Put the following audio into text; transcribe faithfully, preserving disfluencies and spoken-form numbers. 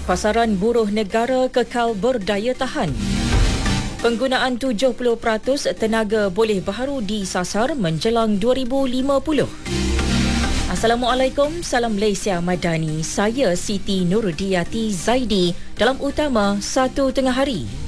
Pasaran buruh negara kekal berdaya tahan. Penggunaan tujuh puluh peratus tenaga boleh baharu disasar menjelang dua ribu lima puluh. Assalamualaikum, salam Malaysia Madani. Saya Siti Nurudiyati Zaidi dalam utama satu tengah hari.